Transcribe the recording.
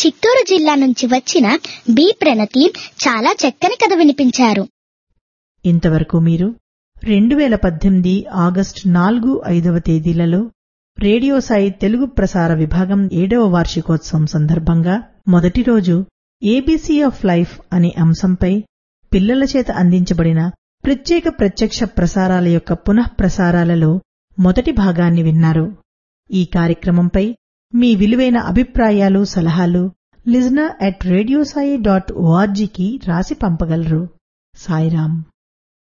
చిత్తూరు జిల్లా నుంచి వచ్చిన బి ప్రణతి చాలా చక్కని కథ వినిపించారు. ఇంతవరకు మీరు 2018 ఆగస్టు 4-5 తేదీలలో రేడియో సాయి తెలుగు ప్రసార విభాగం 7వ వార్షికోత్సవం సందర్భంగా మొదటి రోజు ఏబీసీ ఆఫ్ లైఫ్ అనే అంశంపై పిల్లల చేత అందించబడిన ప్రత్యేక ప్రత్యక్ష ప్రసారాల యొక్క పునఃప్రసారాలలో మొదటి భాగాన్ని విన్నారు. ఈ కార్యక్రమంపై మీ విలువైన అభిప్రాయాలు, సలహాలు listener@radiosai.org కి రాసి పంపగలరు. సాయిరాం.